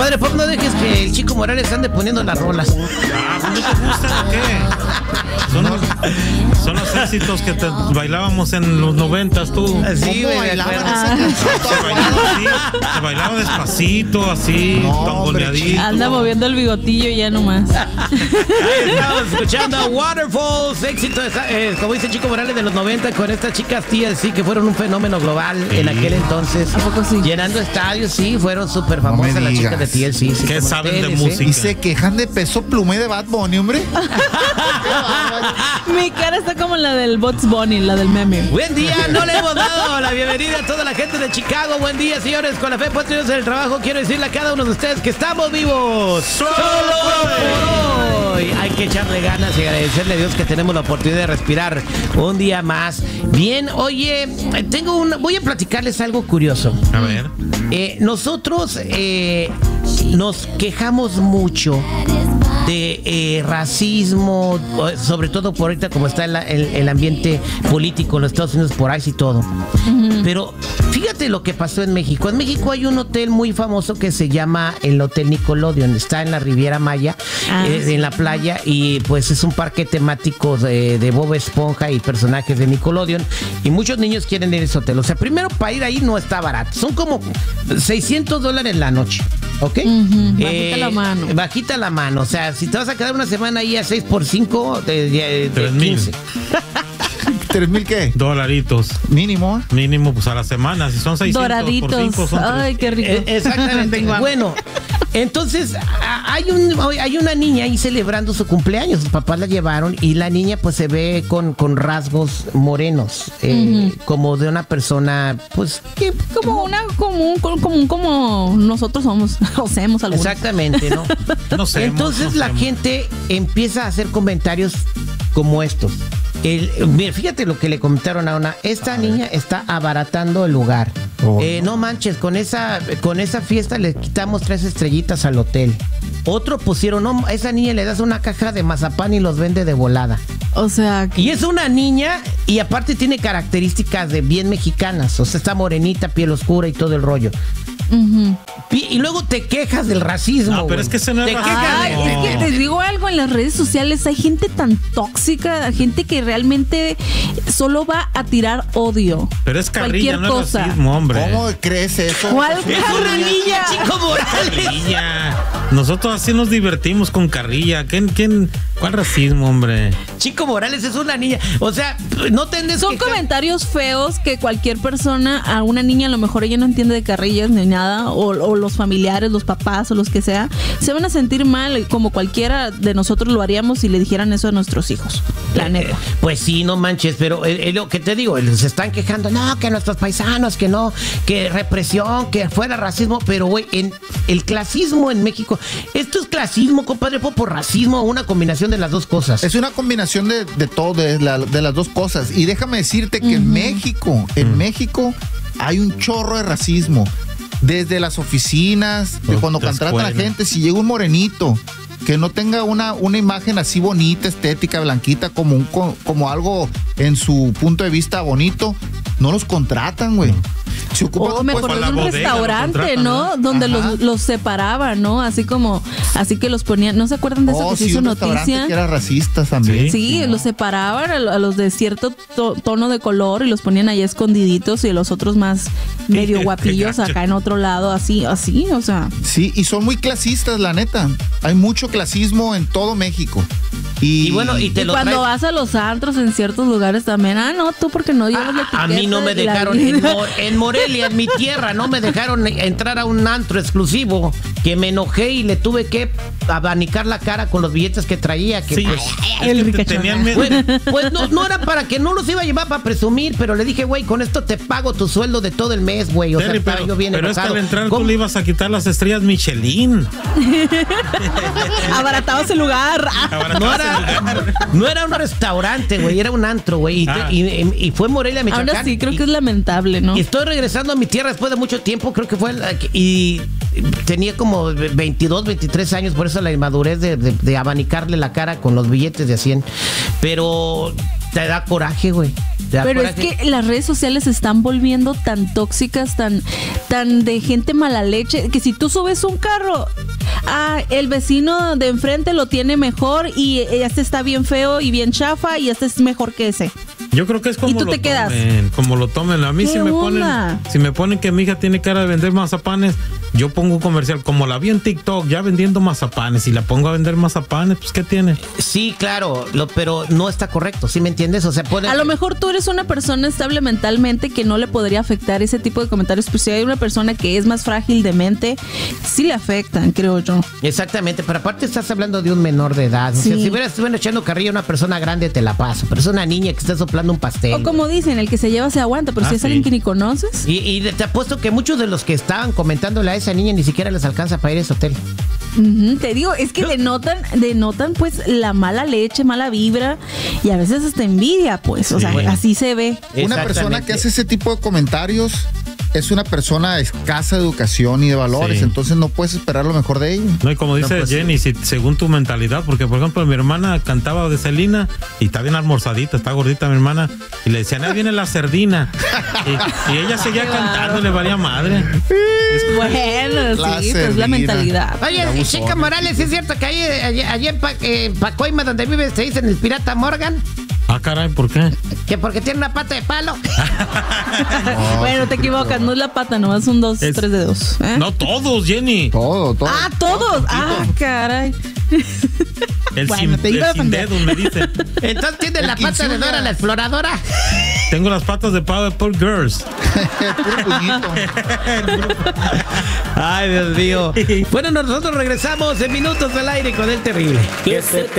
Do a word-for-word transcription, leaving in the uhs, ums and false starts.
Compadre Pop, no dejes que el Chico Morales ande poniendo las rolas. Ah, ¿no te gusta o qué? Son los, son los éxitos que te bailábamos en los noventas, tú. Sí, güey, bailaban Ah. Se bailaba así, se bailaba despacito, así, No, tamboneadito. Anda moviendo el bigotillo ya nomás. Ahí estamos escuchando a Waterfalls, éxito, de, eh, como dice Chico Morales, de los noventa, con estas chicas T L C que fueron un fenómeno global Sí. en aquel entonces. ¿A poco sí? Llenando estadios, sí, fueron súper No me famosas las digas. chicas de T L C. Sí, ¿Qué como saben de T L C. música? Y se quejan de Peso Pluma y de Bad Bunny, hombre. Mi cara está como la del Bugs Bunny, la del meme. Buen día, no le hemos dado la bienvenida a toda la gente de Chicago. Buen día, señores. Con la fe puesta en el trabajo, quiero decirle a cada uno de ustedes que estamos vivos. Solo por hoy. Hay que echarle ganas y agradecerle a Dios que tenemos la oportunidad de respirar un día más. Bien, oye, tengo un, voy a platicarles algo curioso. A ver. Eh, nosotros eh, nos quejamos mucho de eh, racismo, sobre todo por ahorita como está el, el, el ambiente político en los Estados Unidos, por ahí y todo. Uh-huh. Pero fíjate lo que pasó en México. En México hay un hotel muy famoso que se llama el Hotel Nickelodeon, está en la Riviera Maya, ah, eh, sí. en la playa, y pues es un parque temático de, de Bob Esponja y personajes de Nickelodeon, y muchos niños quieren ir a ese hotel. O sea, primero, para ir ahí no está barato, son como seiscientos dólares la noche, ¿ok? Uh-huh. eh, bajita la mano. Bajita la mano, o sea, si te vas a quedar una semana ahí a seis por cinco, de, de, de quince. ¿Tres mil qué? Dolaritos. Mínimo. Mínimo, pues a la semana. Si son seiscientos Doraditos. por cinco, son Ay, qué rico. Eh, exactamente. Bueno, entonces hay, un, hay una niña ahí celebrando su cumpleaños. Sus papás la llevaron y la niña pues se ve con, con rasgos morenos, eh, uh-huh. como de una persona, pues... que como una común, común como nosotros somos, o seamos algunos. Exactamente, ¿no? No sé. Entonces no la semos. gente empieza a hacer comentarios como estos. El, mira, fíjate lo que le comentaron a una. Esta a niña ver. está abaratando el lugar. Oh, eh, no. no manches, con esa, con esa fiesta le quitamos tres estrellitas al hotel. Otro pusieron, no, a esa niña le das una caja de mazapán y los vende de volada. O sea... Y es una niña y aparte tiene características de bien mexicanas. O sea, está morenita, piel oscura y todo el rollo. Uh-huh. Y luego te quejas del racismo. No, pero güey. es que se no es te racismo. Ay, no. es que te digo algo, en las redes sociales hay gente tan tóxica, gente que realmente solo va a tirar odio. Pero es carrilla, cualquier no cosa. es racismo, hombre. ¿Cómo crees eso? ¿Cuál Es una niña, Chico Morales. Carrilla. Nosotros así nos divertimos con carrilla. ¿Quién, quién? ¿Cuál racismo, hombre? Chico Morales es una niña. O sea, no tenés Son que... comentarios feos que cualquier persona, a una niña a lo mejor ella no entiende de carrillas ni nada, o, o los familiares, los papás o los que sea, se van a sentir mal, como cualquiera de nosotros lo haríamos si le dijeran eso a nuestros hijos. La neta. Eh, pues sí, no manches, pero eh, eh, lo que te digo, se están quejando, no, que nuestros paisanos, que no, que represión, que fuera racismo, pero güey, en el clasismo en México, esto es clasismo, compadre, por, por racismo, una combinación de las dos cosas. Es una combinación de, de todo, de, la, de las dos cosas. Y déjame decirte que uh-huh. en México, en uh-huh. México hay un chorro de racismo. Desde las oficinas, de cuando contratan a la gente, si llega un morenito que no tenga una, una imagen así bonita, estética, blanquita, como, un, como algo en su punto de vista bonito, no los contratan, güey. Se ocupa oh, me acordé de un bodega, restaurante, ¿no? ¿no? Donde los, los separaban, ¿no? Así como, así que los ponían, ¿no se acuerdan de eso oh, que sí, se hizo un noticia? Que era racista también. Sí, sí, sí, los separaban a, a los de cierto to, tono de color y los ponían ahí escondiditos y los otros más medio guapillos acá en otro lado, así, así, o sea. Sí, y son muy clasistas, la neta. Hay mucho clasismo en todo México. Y, y bueno, y, te y lo cuando traes... vas a los antros en ciertos lugares también, ah, no, tú porque no llevas la etiqueta. A mí no me dejaron, en, Mor- en Morelia, en mi tierra, no me dejaron entrar a un antro exclusivo, que me enojé y le tuve que abanicar la cara con los billetes que traía. Que sí, pues, el que tenían miedo. Pues, pues no, no era para que no los iba a llevar para presumir, pero le dije, güey, con esto te pago tu sueldo de todo el mes, güey. O Terry, sea, pero, yo bien pero es que al entrar ¿Cómo? tú le ibas a quitar las estrellas Michelin. Abaratabas el lugar. No era, no era un restaurante, güey, era un antro, güey. Y, ah. y, y, y fue Morelia, Michoacán. Ahora sí, creo y, que es lamentable, ¿no? Y estoy regresando a mi tierra después de mucho tiempo, creo que fue. La, y tenía como veintidós, veintitrés años, por eso la inmadurez de, de, de abanicarle la cara con los billetes de a cien. Pero te da coraje, güey. Pero es que las redes sociales se están volviendo tan tóxicas, tan, tan de gente mala leche, que si tú subes un carro, ah, el vecino de enfrente lo tiene mejor y este está bien feo y bien chafa y este es mejor que ese. Yo creo que es como ¿Y tú lo te quedas? tomen, como lo tomen. A mí si me ponen, si me ponen que mi hija tiene cara de vender mazapanes, yo pongo un comercial, como la vi en TikTok, ya vendiendo mazapanes, y la pongo a vender mazapanes, pues ¿qué tiene? Sí, claro, lo, pero no está correcto, ¿sí me entiendes? O sea, pone... A lo mejor tú eres una persona estable mentalmente que no le podría afectar ese tipo de comentarios, pero si hay una persona que es más frágil de mente, sí le afectan, creo yo. Exactamente, pero aparte estás hablando de un menor de edad. O Sí. sea, si hubieras estuviera echando carrilla a una persona grande, te la paso, pero es una niña que está soplando un pastel. O como dicen, el que se lleva se aguanta, pero Ah, si es sí. alguien que ni conoces. Y, y te apuesto que muchos de los que estaban comentándole a esa niña ni siquiera les alcanza para ir a ese hotel. Ujú, te digo, es que denotan, denotan pues la mala leche, mala vibra y a veces hasta envidia, pues. O Sí. sea, Bueno. así se ve. Una persona Exactamente. que hace ese tipo de comentarios es una persona escasa de educación y de valores, Sí. entonces no puedes esperar lo mejor de ella. No, y como dice No, pues, Jenny, si, según tu mentalidad, porque por ejemplo mi hermana cantaba de Celina y está bien almorzadita, está gordita mi hermana, y le decían, ahí viene la sardina. y, y ella seguía cantando, le valía madre. Bueno, La sí, pues la servida. mentalidad. Oye, Abusón. Chica Morales, ¿es cierto que ahí, allí, allí en, pa, eh, Pacoima, donde vives, se dicen el pirata Morgan? Ah, caray, ¿por qué? Que porque tiene una pata de palo. Bueno, te equivocas, no es la pata, nomás son dos, Es- tres dedos. ¿eh? No todos, Jenny. Todo, todo. Ah, todos. Ah, caray. El Bueno, sin, te iba a el sin defender. dedos, me dicen. Entonces tiene El la pata de Kinsuga. Dora la exploradora. Tengo las patas de Powerpuff Girls. Puro puñito. Ay, Dios mío. Bueno, nosotros regresamos en Minutos al Aire con el Terrible.